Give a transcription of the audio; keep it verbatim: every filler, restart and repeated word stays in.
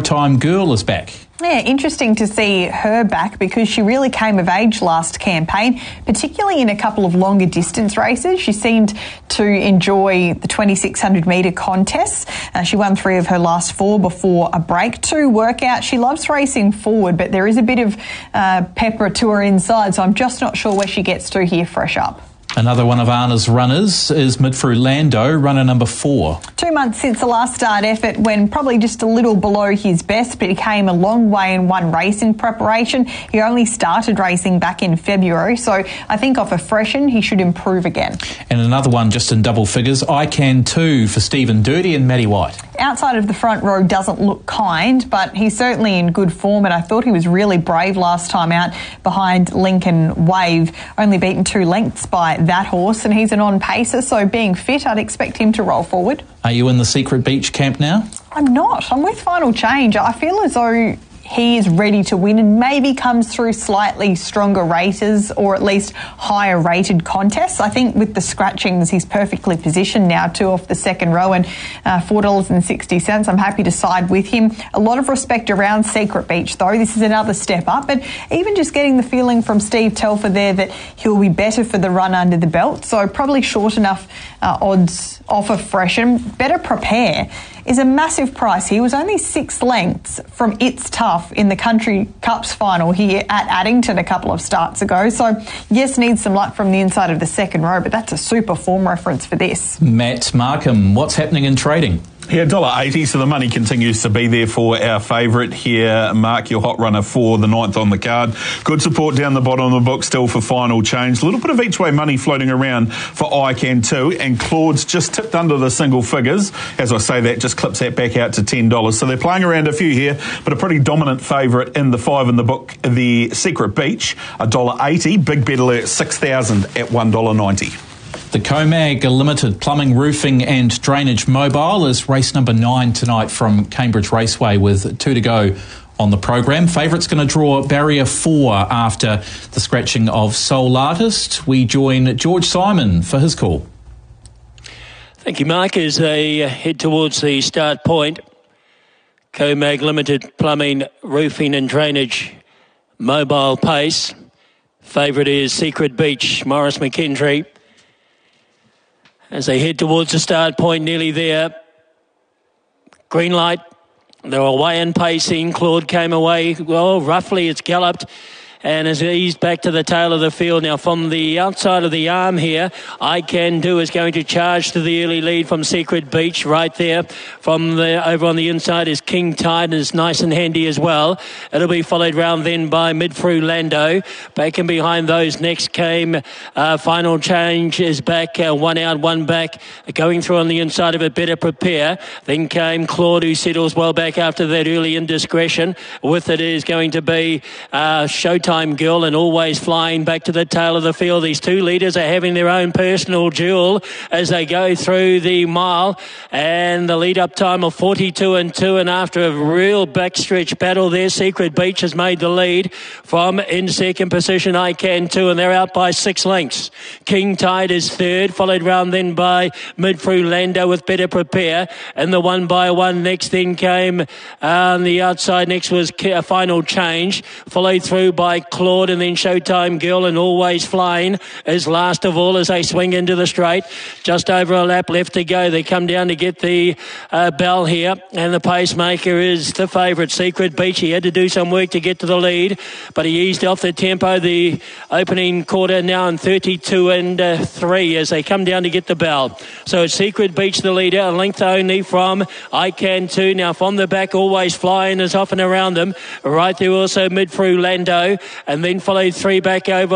Showtime Girl is back. Yeah, interesting to see her back because she really came of age last campaign, particularly in a couple of longer distance races. She seemed to enjoy the twenty-six hundred metre contests. Uh, she won three of her last four before a break. Two workouts. She loves racing forward, but there is a bit of uh, pepper to her inside, so I'm just not sure where she gets to here fresh up. Another one of Anna's runners is Midfru Lando, runner number four. Two months since the last start effort when probably just a little below his best, but he came a long way in one race in preparation. He only started racing back in February, so I think off a freshen he should improve again. And another one just in double figures, I Can Too for Stephen Dirty and Maddie White. Outside of the front row doesn't look kind, but he's certainly in good form, and I thought he was really brave last time out behind Lincoln Wave, only beaten two lengths by that horse, and he's an on-pacer, so being fit, I'd expect him to roll forward. Are you in the Secret Beach camp now? I'm not. I'm with Final Change. I feel as though he is ready to win and maybe comes through slightly stronger raters or at least higher rated contests. I think with the scratchings, he's perfectly positioned now, two off the second row and uh, four dollars sixty. I'm happy to side with him. A lot of respect around Secret Beach, though. This is another step up, but even just getting the feeling from Steve Telfer there that he'll be better for the run under the belt. So probably short enough uh, odds off of Freshen. Better Prepare is a massive price. He was only six lengths from It's Tough in the Country Cups final here at Addington a couple of starts ago. So, yes, needs some luck from the inside of the second row, but that's a super form reference for this. Matt Markham, what's happening in trading? Yeah, one dollar eighty, so the money continues to be there for our favourite here, Mark, your hot runner for the ninth on the card. Good support down the bottom of the book still for Final Change. A little bit of each-way money floating around for I Can Too, and Claude's just tipped under the single figures. As I say that, just clips that back out to ten dollars. So they're playing around a few here, but a pretty dominant favourite in the five in the book, the Secret Beach, one dollar eighty. Big bet alert, six thousand at one dollar ninety. The Comag Limited Plumbing, Roofing and Drainage Mobile is race number nine tonight from Cambridge Raceway with two to go on the program. Favourite's going to draw barrier four after the scratching of Soul Artist. We join George Simon for his call. Thank you, Mark. As they head towards the start point, Comag Limited Plumbing, Roofing and Drainage Mobile Pace. Favourite is Secret Beach, Morris McKendry. As they head towards the start point, nearly there. Green light. They're away and pacing. Claude came away. Well, roughly it's galloped and has eased back to the tail of the field. Now, from the outside of the arm here, I Can Do is going to charge to the early lead from Secret Beach right there. From the over on the inside is King Tide, and is nice and handy as well. It'll be followed round then by Midfru Lando. Back and behind those next came uh, Final Change is back, uh, one out, one back. Going through on the inside of it, Better Prepare. Then came Claude, who settles well back after that early indiscretion. With it is going to be uh, Showtime Girl, and Always Flying back to the tail of the field. These two leaders are having their own personal duel as they go through the mile, and the lead up time of forty-two and two, and after a real backstretch battle there, Secret Beach has made the lead from in second position I Can Too, and they're out by six lengths. King Tide is third, followed round then by Midfru Lando with Better Prepare, and the one by one next then came uh, on the outside. Next was a Final Change, followed through by Claude, and then Showtime Girl, and Always Flying is last of all as they swing into the straight. Just over a lap left to go. They come down to get the uh, bell here, and the pacemaker is the favourite, Secret Beach. He had to do some work to get to the lead, but he eased off the tempo. The opening quarter now in thirty-two and uh, three as they come down to get the bell. So it's Secret Beach the leader, a length only from I Can Too. Now from the back, Always Flying is off and around them. Right there also Midfru Lando, and then followed three back over